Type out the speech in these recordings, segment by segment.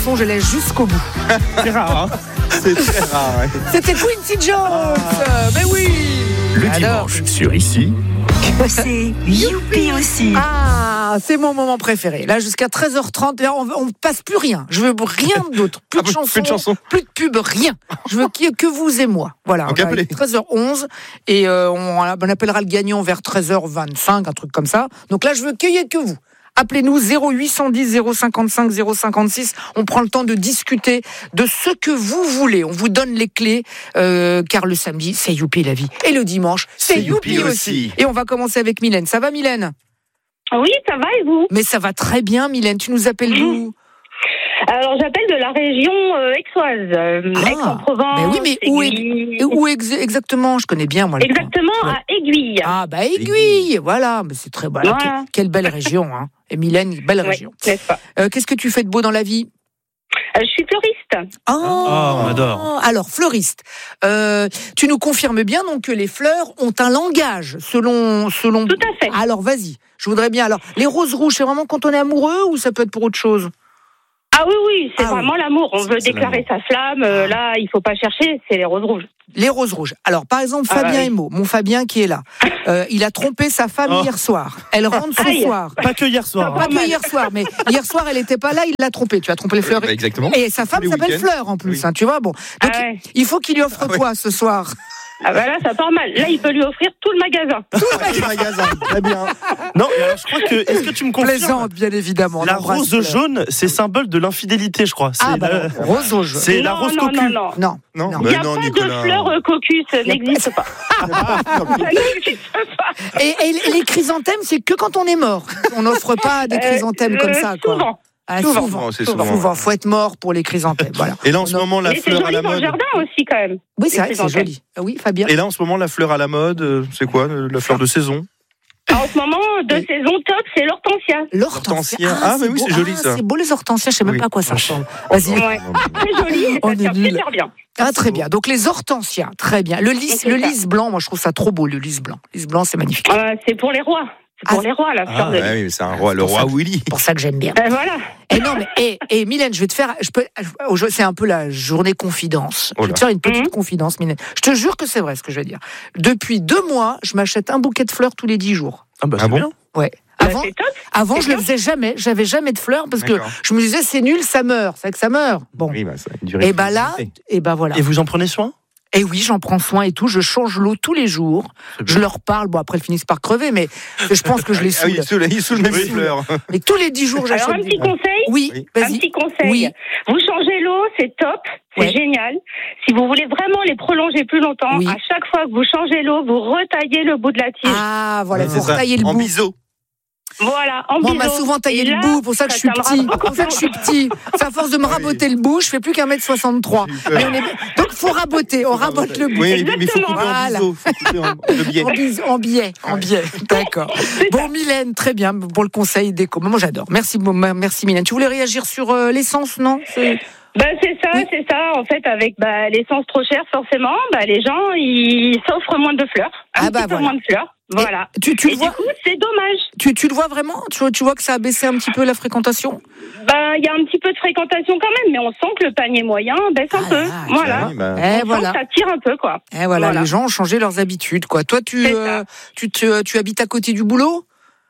Je laisse jusqu'au bout. C'est rare, hein. C'est très rare. Ouais. C'était Quincy Jones. Mais oui. Le Alors, dimanche sur Ici. C'est Youpi aussi. Ah, c'est mon moment préféré. Là, jusqu'à 13h30, là, on ne passe plus rien. Je veux rien d'autre. Plus de chansons, plus de pub, rien. Je veux qu'il y ait que vous et moi. Voilà. Donc appelez. 13h11 et on appellera le gagnant vers 13h25, un truc comme ça. Donc là, je veux qu'il y ait que vous. Appelez-nous 0810 055 056. On prend le temps de discuter de ce que vous voulez. On vous donne les clés, car le samedi, c'est Youpi la vie. Et le dimanche, c'est Youpi aussi. Et on va commencer avec Mylène. Ça va, Mylène ? Oui, ça va et vous ? Mais ça va très bien, Mylène. Tu nous appelles d'où ? Alors, j'appelle de la région aixoise, Aix-en-Provence. Mais oui, mais où exactement ? Je connais bien, moi. Exactement, à Aiguille. Ah, bah Aiguille, voilà. Mais c'est très bon. Voilà. Quelle belle région, hein. Et Mylène, belle région. N'est-ce pas ? Qu'est-ce que tu fais de beau dans la vie ? Je suis fleuriste. on adore. Alors, fleuriste. Tu nous confirmes bien donc que les fleurs ont un langage selon. Tout à fait. Alors, vas-y. Je voudrais bien. Alors, les roses rouges, c'est vraiment quand on est amoureux ou ça peut être pour autre chose ? Ah oui, c'est vraiment l'amour. On veut déclarer sa flamme. Là, il faut pas chercher, c'est les roses rouges. Les roses rouges. Alors, par exemple, Fabien Emo, mon Fabien qui est là, il a trompé sa femme hier soir. Elle rentre ce soir. Pas que hier soir. Pas que hier soir, mais hier soir, elle n'était pas là, il l'a trompé. Tu as trompé les fleurs. Exactement. Et sa femme s'appelle Fleur en plus, hein, tu vois. Bon. Donc, il faut qu'il lui offre quoi ce soir ? Ah bah là, ça part mal. Là, il peut lui offrir tout le magasin. Tout le magasin, très bien. Non, alors je crois que. Est-ce que tu me confirmes ? Plaisante, bien évidemment. La rose jaune, c'est symbole de l'infidélité, je crois. Rose jaune. C'est la rose cocu. Non. Il n'y a pas de fleurs cocus, ça n'existe pas. Ça n'existe pas. Et les chrysanthèmes, c'est que quand on est mort. On n'offre pas des chrysanthèmes comme ça, quoi. Souvent. Faut être mort pour les chrysanthèmes. Voilà. Et là, en ce moment, la fleur à la mode. Mais c'est joli dans le jardin aussi, quand même. Oui, c'est vrai que c'est joli. Oui, Fabien. Et là, en ce moment, la fleur à la mode, c'est quoi la fleur de saison ? En ce moment, de saison top, c'est l'hortensia. L'hortensia. Ah, mais oui, c'est joli ça. C'est beau les hortensias, je sais même pas à quoi ça ressemble. Vas-y. C'est joli, ça sert super bien. Ah, très bien. Donc les hortensias, très bien. Le lys blanc, moi je trouve ça trop beau, le lys blanc. Le lys blanc, c'est magnifique. C'est pour les rois. C'est pour les rois, la fleur de lys. Oui, c'est un roi, le roi Willy. C'est pour ça que j'aime bien. Voilà. Et non, mais Mylène, je vais te faire. C'est un peu la journée confidence. Je vais te faire une petite confidence, Mylène. Je te jure que c'est vrai ce que je vais dire. Depuis 2 mois, je m'achète un bouquet de fleurs tous les 10 jours. Ah bah c'est bien. Ouais. Avant, je le faisais jamais. J'avais jamais de fleurs parce que je me disais c'est nul, ça meurt. C'est vrai que ça meurt. Bon. Oui, ça a une Et bah là, voilà. Et vous en prenez soin ? Et oui, j'en prends soin et tout. Je change l'eau tous les jours. Je leur parle. Bon, après, elles finissent par crever, mais je pense que je les saoule. Il saoule même les fleurs. Mais tous les 10 jours, j'achète. Alors, un petit conseil. Oui, vas-y. Un petit conseil. Oui. Vous changez l'eau, c'est top. C'est génial. Si vous voulez vraiment les prolonger plus longtemps, à chaque fois que vous changez l'eau, vous retaillez le bout de la tige. Ah, voilà, vous retaillez le bout. En biseau. Voilà, en Moi, on m'a souvent taillé le bout, pour ça que je suis petit. Pour ça que je suis petit. C'est à force de me raboter le bout, je fais plus qu'1m63. Donc, il faut raboter, on rabote le bout. Oui, mais il faut couper en biseau. En biais. D'accord. Bon, Mylène, très bien pour le conseil déco. Moi, j'adore. Merci, Mylène. Tu voulais réagir sur l'essence, non ? C'est ça. En fait, avec l'essence trop chère, forcément, les gens, ils s'offrent moins de fleurs. Un petit peu moins de fleurs. Voilà. Tu le vois ? Du coup, c'est dommage. Tu le vois vraiment ? Tu vois que ça a baissé un petit peu la fréquentation ? Il y a un petit peu de fréquentation quand même, mais on sent que le panier moyen baisse un peu. Voilà. On sent que ça tire un peu, quoi. Voilà, les gens ont changé leurs habitudes, quoi. Toi, tu habites à côté du boulot ?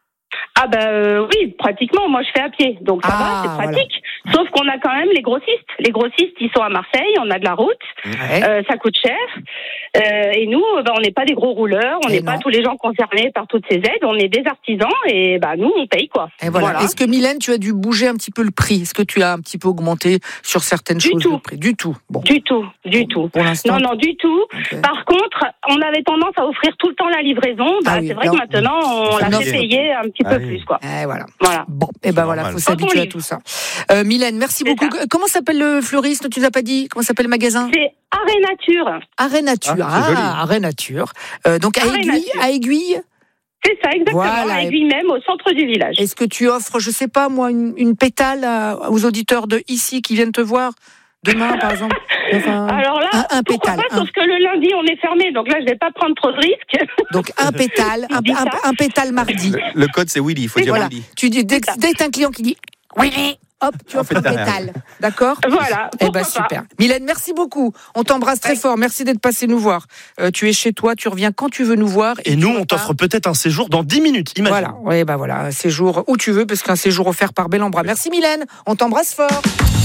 Oui, pratiquement. Moi, je fais à pied, donc ça va, c'est pratique. Sauf qu'on a quand même les grossistes. Les grossistes, ils sont à Marseille, on a de la route, ça coûte cher. Et nous, on n'est pas des gros rouleurs, on n'est pas tous les gens concernés par toutes ces aides, on est des artisans et nous, on paye, quoi. Et voilà. Est-ce que, Mylène, tu as dû bouger un petit peu le prix ? Est-ce que tu as un petit peu augmenté sur certaines choses le prix ? Du tout. Bon. Du tout. Pour l'instant. Non, du tout. Okay. Par contre, on avait tendance à offrir tout le temps la livraison. C'est vrai que maintenant, on l'a fait payer un petit peu plus, quoi. Voilà. Bon, voilà, faut s'habituer à tout ça. Mylène, merci beaucoup. Comment s'appelle le fleuriste ? Tu nous as pas dit comment s'appelle le magasin ? C'est Arrêt Nature. Arrêt Nature. Arrêt Nature. Donc à Aiguille. C'est ça, exactement. À Aiguille même, au centre du village. Est-ce que tu offres, je sais pas moi, une pétale aux auditeurs de ici qui viennent te voir demain, par exemple? Alors là, un pétale. Sauf que le lundi, on est fermé, donc là, je vais pas prendre trop de risques. Donc un pétale, un pétale mardi. Le code, c'est Willy, il faut dire Willy. Tu dis, dès que t'as un client qui dit Willy, hop, tu offres le métal. D'accord ? Voilà. Eh ben super. Mylène, merci beaucoup. On t'embrasse très fort. Merci d'être passé nous voir. Tu es chez toi, tu reviens quand tu veux nous voir. Et nous, on t'offre peut-être un séjour dans 10 minutes, imagine. Voilà, oui, bah voilà, un séjour où tu veux, parce qu'un séjour offert par Bellambra. Merci Mylène, on t'embrasse fort.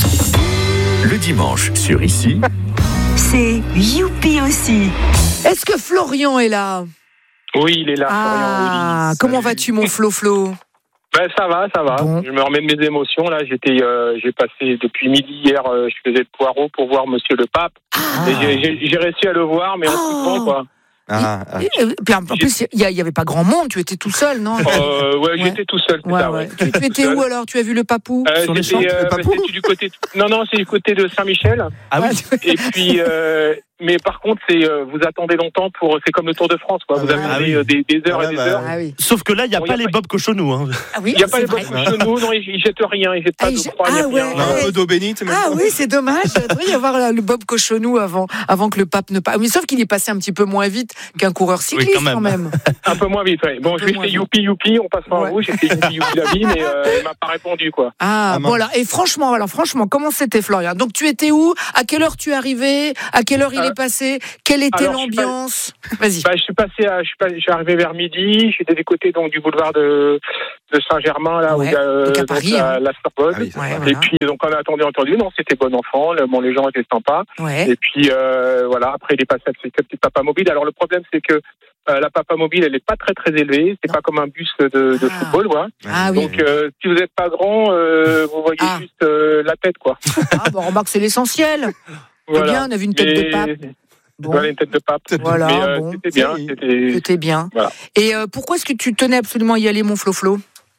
Le dimanche sur Ici, c'est Youpi aussi. Est-ce que Florian est là ? Oui, il est là. Ah, Florian, comment vas-tu mon Flo ? Ben, ça va. Bon. Je me remets de mes émotions. Là, j'ai passé depuis midi hier, je faisais le poireau pour voir Monsieur le Pape. Et j'ai réussi à le voir, mais un peu bon, quoi. Puis en plus, il y avait pas grand monde, tu étais tout seul, non ? Ouais, j'étais tout seul. Ouais. Tu étais où alors ? Tu as vu le papou sur les champs, le papou c'est du côté. Non, c'est du côté de Saint-Michel. Ah oui. Et puis, mais par contre, vous attendez longtemps c'est comme le Tour de France, quoi. Vous avez des heures et des heures. Ah oui. Sauf que là, il n'y a pas les Bob Cochonou. Hein. Ah oui, Il n'y a pas les Bob Cochonou, non, ils jettent rien, ils jettent pas de croix, il n'y a rien. Un peu d'eau bénite. Ah oui, c'est dommage. Il devrait y avoir le Bob Cochonou avant que le pape ne passe. Mais sauf qu'il est passé un petit peu moins vite qu'un coureur cycliste, quand même. Un peu moins vite, oui. Bon, je lui ai fait youpi, on passe par vous. J'ai fait youpi la vie, mais il m'a pas répondu, quoi. Ah, voilà. Et franchement, comment c'était, Florian ? Donc, tu étais où ? À quelle heure tu es arrivé ? À quelle heure il est passé ? Quelle était l'ambiance ? Vas-y. Je suis arrivé vers midi. J'étais des côtés donc du boulevard de Saint-Germain, là où il y a Paris, la Sorbonne. Ah oui, Et puis donc on a entendu. Non, c'était bon enfant. Les gens étaient sympas. Ouais. Et puis voilà. Après, il est passé avec cette petite papa mobile. Alors le problème, c'est que la papa mobile, elle est pas très très élevée. C'est pas comme un bus de football, quoi. Ah oui. Donc si vous n'êtes pas grand, vous voyez juste la tête, quoi. Ah bon, remarque, c'est l'essentiel. Voilà. C'est bien, on a vu une tête de pape. Bon. Voilà, une tête de pape. Voilà, mais bon. c'était bien. C'était bien. Voilà. Et pourquoi est-ce que tu tenais absolument à y aller, mon Flo ?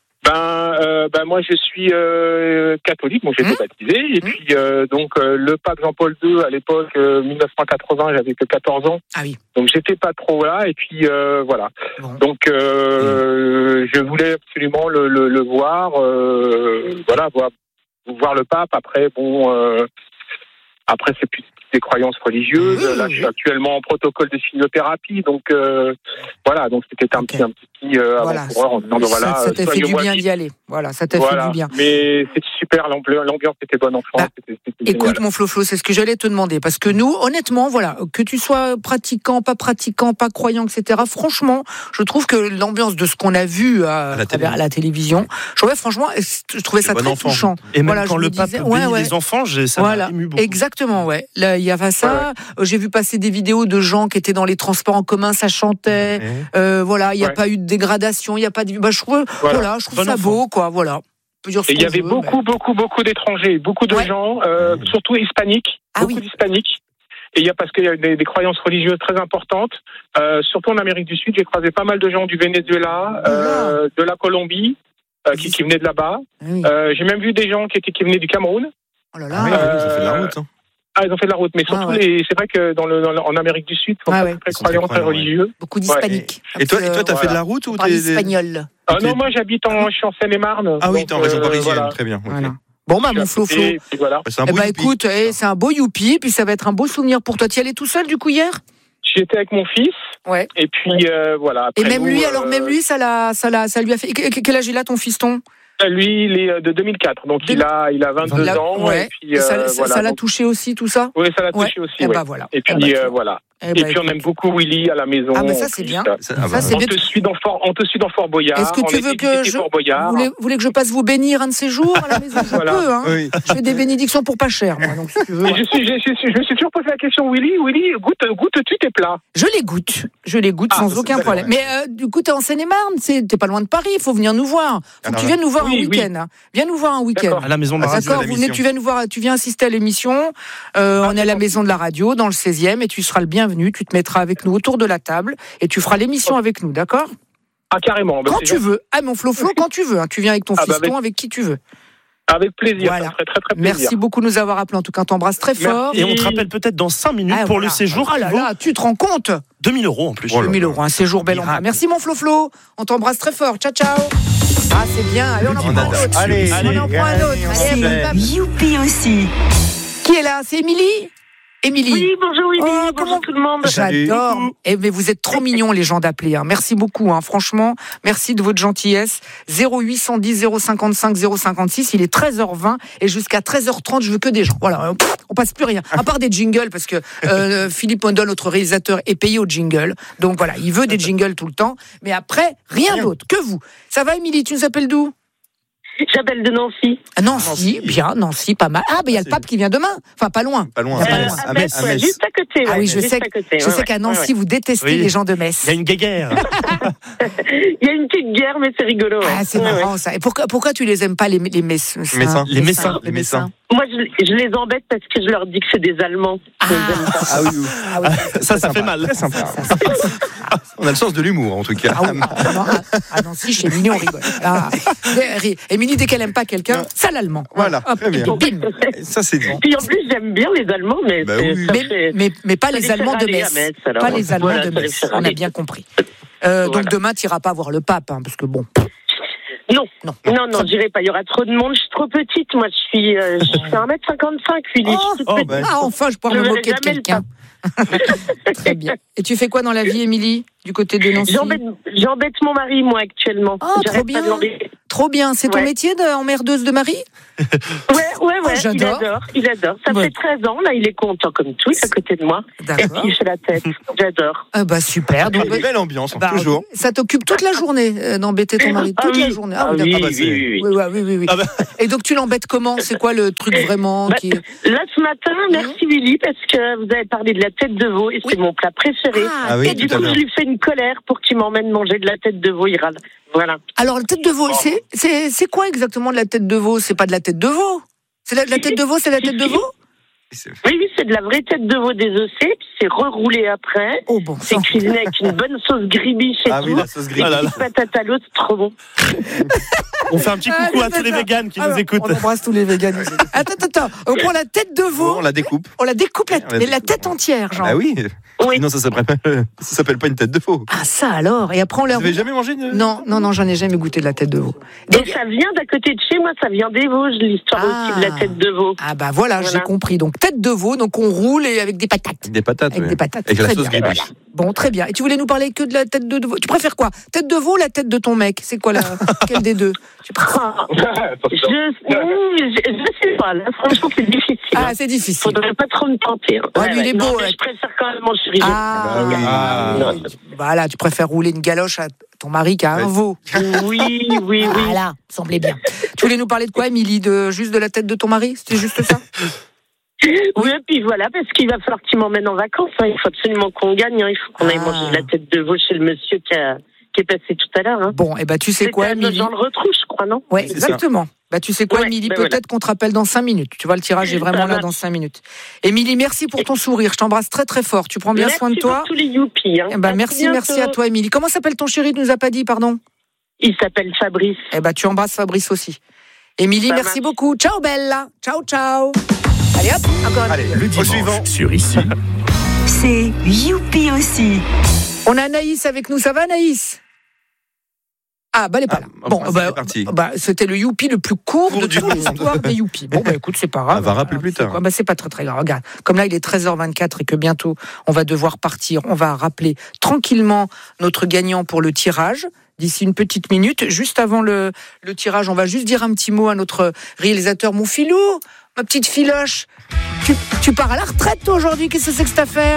Ben moi je suis catholique, moi j'étais baptisé et puis donc le pape Jean-Paul II à l'époque 1980, j'avais que 14 ans. Ah oui. Donc j'étais pas trop là et puis voilà. Bon. Donc je voulais absolument le voir voilà voir le pape. Après c'est plus des croyances religieuses. Là, je suis actuellement en protocole de chimiothérapie, donc voilà. Donc c'était un petit avant-coureur en disant voilà. Ça t'a fait du bien d'y aller. Voilà, ça t'a fait du bien. Mais c'est super, l'ambiance était bonne enfant. Écoute, mon Flo, c'est ce que j'allais te demander, parce que nous, honnêtement, voilà, que tu sois pratiquant, pas croyant, etc. Franchement, je trouve que l'ambiance de ce qu'on a vu à la télévision, je trouvais ça très touchant. Et même quand le pape bénit les enfants, ça m'a ému beaucoup. Exactement, ouais. Là, il y avait ça. J'ai vu passer des vidéos de gens qui étaient dans les transports en commun, ça chantait. Voilà, il n'y a pas eu de dégradation, il n'y a pas de. Je trouve ça beau, quoi. Voilà. Et il y avait beaucoup d'étrangers, beaucoup de gens, surtout hispaniques, d'hispaniques. Et parce qu'il y a des croyances religieuses très importantes, surtout en Amérique du Sud. J'ai croisé pas mal de gens du Venezuela, de la Colombie, qui venaient de là-bas. J'ai même vu des gens qui venaient du Cameroun. Oh là là. Ils ont fait de la route. Ils ont fait de la route, mais surtout, c'est vrai que en Amérique du Sud, ils sont très croyants, très religieux. Beaucoup d'hispaniques. Et toi, t'as fait de la route ou t'es espagnol? Non, moi, je suis en Seine-et-Marne. Ah oui, t'es en région parisienne, très bien. Voilà. Bon, mon Flo. Voilà. Écoute, c'est un beau youpi, puis ça va être un beau souvenir pour toi. Tu y allais tout seul, du coup, hier? J'étais avec mon fils. Ouais. Et puis, voilà. Et même lui, ça lui a fait. Quel âge il a, ton fiston? Lui, il est de 2004, donc il a 22 ans. Ouais. Et puis, ça l'a touché aussi, tout ça? Oui, ça l'a touché aussi. Et voilà. Et puis, voilà. Et puis on aime beaucoup Willy à la maison. Ah ça c'est bien. On te suit dans Fort Boyard. Est-ce que tu veux que vous voulez que je passe vous bénir un de ces jours à la maison? Je peux, hein. Oui. Je fais des bénédictions pour pas cher, moi. Donc si tu veux. Je me suis toujours posé la question, Willy, goûtes-tu tes plats? Je les goûte sans aucun problème. Mais du coup t'es en Seine-et-Marne, t'es pas loin de Paris, il faut venir nous voir. Faut que tu viennes nous voir un week-end. Viens nous voir un week-end. À la maison de la radio. D'accord, tu viens nous voir, tu viens assister à l'émission. On est à la maison de la radio dans le 16e et tu seras le bienvenu. Tu te mettras avec nous autour de la table et tu feras l'émission avec nous, d'accord? Ah, carrément. Quand tu veux. Ah, mon Flo, quand tu veux. Hein. Tu viens avec ton fiston, avec qui tu veux. Avec plaisir. Voilà. Ça serait très, très plaisir. Merci beaucoup de nous avoir appelés. En tout cas, t'embrasse très fort. Et on te rappelle peut-être dans 5 minutes pour le séjour. Ah là là, tu te rends compte? 2 000 € en plus. 2 000 €, un séjour Bellambra. Merci, mon Flo. On t'embrasse très fort. Ciao, ciao. Ah, c'est bien. Allez, on en prend un autre. Allez, on en prend un autre. Youpi aussi. Qui est là? C'est Émilie? Émilie. Oui, bonjour bonjour tout le monde. J'adore. Mais vous êtes trop mignons les gens d'appeler. Merci beaucoup. Franchement, merci de votre gentillesse. 0810 055 056. Il est 13h20 et jusqu'à 13h30, je veux que des gens. Voilà, on passe plus rien. À part des jingles parce que Philippe Mondol, notre réalisateur, est payé au jingle. Donc voilà, il veut des jingles tout le temps. Mais après, rien d'autre que vous. Ça va, Émilie? Tu nous appelles d'où? J'appelle de Nancy. Nancy, bien, Nancy, pas mal. Ah, il y a le pape qui vient demain. Enfin, pas loin. Pas loin. À Metz, juste à côté. Ah oui, je sais qu'à Nancy, vous détestez les gens de Metz. Il y a une guéguerre. Il y a une petite guerre, mais c'est rigolo. Ah, c'est marrant, ça. Et pourquoi tu les aimes pas, les Messins? Les Messins. Moi, je les embête parce que je leur dis que c'est des Allemands. Ah oui. Ça fait mal. Très sympa. On a le sens de l'humour, en tout cas. Ah Nancy, chez Émilie, on rigole. Émilie, dès qu'elle aime pas quelqu'un, ça l'allemand. Voilà, très bien. Bim. Ça, c'est bon. Puis en plus, j'aime bien les Allemands, mais mais pas les Allemands de Metz. Pas les Allemands de Metz. On a bien compris. Donc demain, tu n'iras pas voir le pape, parce que bon. Non, j'irai pas. Il y aura trop de monde. Je suis trop petite. Moi, je fais 1m55, Philippe. Enfin, je pourrais me moquer de quelqu'un. Très bien. Et tu fais quoi dans la vie, Émilie, du côté de Nancy? J'embête mon mari, moi, actuellement. Trop bien. Trop bien. C'est ton métier d'emmerdeuse de mari? Ouais. J'adore. Il adore. Ça fait 13 ans, là, il est content comme tout, il est à côté de moi. D'accord. Et puis, il fait la tête. J'adore. Super. Donc, une belle ambiance, toujours. Ça t'occupe toute la journée d'embêter ton mari? Toute la journée. Oui. Et donc, tu l'embêtes comment? C'est quoi le truc vraiment qui... Là, ce matin, merci Willy, parce que vous avez parlé de la tête de veau, et c'est mon plat préféré. Et du coup, je lui fais une colère pour qu'il m'emmène manger de la tête de veau, il râle. Voilà. Alors, la tête de veau, c'est quoi exactement de la tête de veau? C'est pas de la tête de veau? C'est la tête de veau, c'est la tête de veau? Oui, c'est de la vraie tête de veau désossée, puis c'est reroulé après. C'est cuisiné avec une bonne sauce gribiche et tout. Oui, la sauce gribiche. Et patate à l'eau, c'est trop bon. On fait un petit coucou à tous les véganes qui nous écoutent. On embrasse tous les véganes. Attends. On prend la tête de veau. On la découpe. La tête entière, genre. Ah oui. Sinon, ça s'appelle pas une tête de veau. Ah, ça alors. Et après, on leur... Vous avez jamais mangé Non, j'en ai jamais goûté de la tête de veau. Donc, ça vient d'à côté de chez moi, ça vient des Vosges, l'histoire aussi de la tête de veau. Ah bah voilà, j'ai compris. Donc, tête de veau, donc on roule et avec des patates. Des patates. Avec la sauce gribiche. Bon, très bien. Et tu voulais nous parler que de la tête de veau. Tu préfères quoi? Tête de veau ou la tête de ton mec? C'est quoi quelle des deux? Je sais pas, là, franchement, c'est difficile. Ah, c'est difficile. Faudrait pas trop me tenter. Lui, il est beau. Je préfère quand même mon chéri. Voilà, tu préfères rouler une galoche à ton mari qu'à un veau. Oui. Voilà, semblait bien. Tu voulais nous parler de quoi, Émilie? Juste de la tête de ton mari? C'était juste ça? Oui, et puis voilà, parce qu'il va falloir qu'il m'emmène en vacances. Il faut absolument qu'on gagne. Il faut qu'on aille manger de la tête de veau chez le monsieur qui est passé tout à l'heure. Bon, tu sais quoi, Émilie? Dans le retrouche, je crois, non? Oui, exactement. Tu sais quoi, Émilie, peut-être qu'on te rappelle dans 5 minutes. Tu vois, le tirage est vraiment là dans 5 minutes. Émilie, merci pour ton sourire. Je t'embrasse très très fort. Tu prends bien soin de toi. Merci pour tous les youpies. Merci à toi, Émilie. Comment s'appelle ton chéri? Tu nous as pas dit, pardon? Il s'appelle Fabrice. Tu embrasses Fabrice aussi. Émilie, merci beaucoup. Ciao, Bella. Ciao. Allez hop, encore le dimanche suivant sur Ici. C'est youpi aussi. On a Anaïs avec nous. Ça va, Anaïs? Elle est pas là. C'est parti. C'était le youpi le plus court de toute l'histoire des youpis. Écoute, c'est pas grave. On va rappeler plus tard. C'est pas très très grave. Regarde, comme là il est 13h24 et que bientôt on va devoir partir, on va rappeler tranquillement notre gagnant pour le tirage. D'ici une petite minute, juste avant le tirage, on va juste dire un petit mot à notre réalisateur, mon filou, ma petite filoche. Tu pars à la retraite toi aujourd'hui? Qu'est-ce que c'est que cette affaire?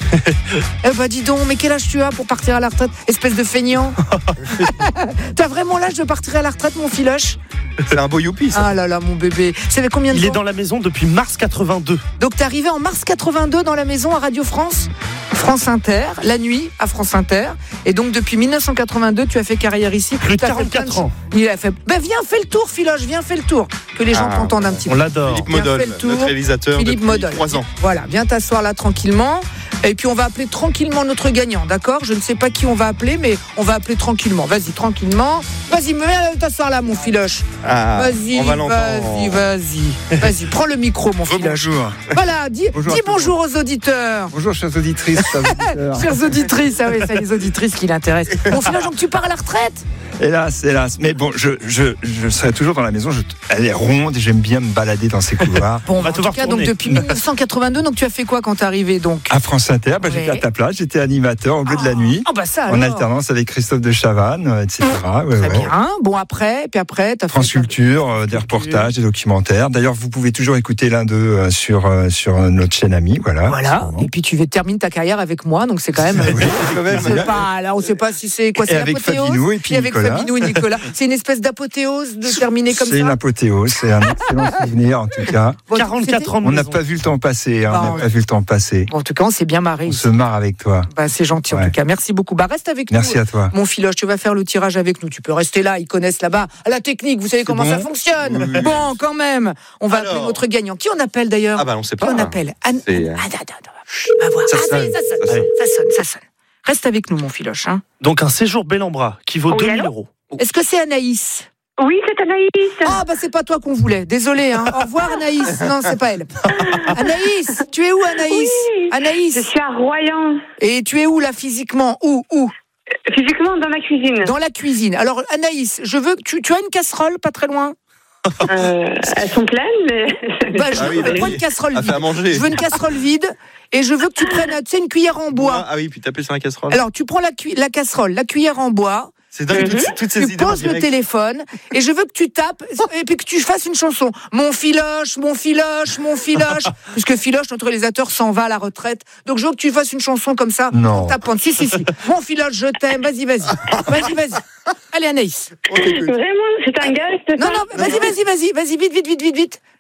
Dis donc, mais quel âge tu as pour partir à la retraite? Espèce de feignant. T'as vraiment l'âge de partir à la retraite, mon filoche? C'est un beau youpi, ça. Ah là là, mon bébé. Ça fait combien de temps? Il est dans la maison depuis mars 82. Donc t'es arrivé en mars 82 dans la maison à Radio France Inter, la nuit à France Inter. Et donc depuis 1982, tu as fait carrière ici. Plus de 44 ans. Il a fait. Viens, fais le tour, filoche, fais le tour. Que les gens t'entendent un petit peu. On l'adore. Philippe Mondol, notre réalisateur depuis 3 ans. Voilà, viens t'asseoir là tranquillement. Et puis on va appeler tranquillement notre gagnant, d'accord? Je ne sais pas qui on va appeler, mais on va appeler tranquillement. Vas-y, tranquillement. Vas-y, viens t'asseoir là, mon filoche. Vas-y, prends le micro, mon filoche. Bonjour. Voilà, dis bonjour aux auditeurs. Bonjour, chères auditrices. Chères auditrices, c'est les auditrices qui l'intéressent. Mon filoche, donc tu pars à la retraite? Hélas. Mais bon, je serai toujours dans la maison. Elle est ronde et j'aime bien me balader dans ces couloirs. Bon, en tout cas, donc depuis 1982, donc tu as fait quoi quand t'es arrivé donc à France Inter, j'étais à ta place, j'étais animateur au bleu de la nuit, en alternance avec Christophe de Chavannes, etc. Très bien. Bon, après, t'as France Culture, des reportages, des documentaires. D'ailleurs, vous pouvez toujours écouter l'un d'eux sur notre chaîne amie, voilà. Et puis tu termines ta carrière avec moi, donc c'est quand même. On ne sait pas si c'est quoi. C'est avec Fabinou et puis avec Fabinou et Nicolas. C'est une espèce d'apothéose de terminer comme ça. C'est une apothéose, c'est un excellent souvenir en tout cas. 44 ans de on n'a pas vu le temps passer. En tout cas, on s'est bien marré. On se marre avec toi. C'est gentil en tout cas. Merci beaucoup. Reste avec nous. Merci à toi. Mon Philoche, tu vas faire le tirage avec nous. Tu peux rester là. Ils connaissent là-bas la technique. Vous savez comment ça fonctionne. Oui. Bon, quand même. On va appeler notre gagnant. Qui on appelle d'ailleurs? On sait pas. Qui on appelle? Ça sonne. Reste avec nous, mon Philoche. Donc un séjour Bellambra qui vaut 2 000 euros. Est-ce que c'est Anaïs? Oui, c'est Anaïs. C'est pas toi qu'on voulait. Désolée. Au revoir, Anaïs. Non, c'est pas elle. Anaïs, tu es où, Anaïs? Oui, Anaïs. Je suis à Royan. Et tu es où, là, physiquement? Où? Physiquement, dans la cuisine. Dans la cuisine. Alors, Anaïs, je veux que tu as une casserole pas très loin? Elles sont pleines, mais... je prends une casserole vide. À manger. Je veux une casserole vide et je veux que tu prennes, une cuillère en bois. Ah oui, puis taper sur la casserole. Alors, tu prends la casserole, la cuillère en bois. C'est dingue, toutes ces idées. Tu poses le téléphone et je veux que tu tapes et puis que tu fasses une chanson. Mon Philoche. Puisque Philoche, notre réalisateur, s'en va à la retraite. Donc je veux que tu fasses une chanson comme ça. Non. En tapant. Si. Mon Philoche, je t'aime. Vas-y. Allez, Anaïs. Vraiment, c'est un gars. Non, vas-y, vite.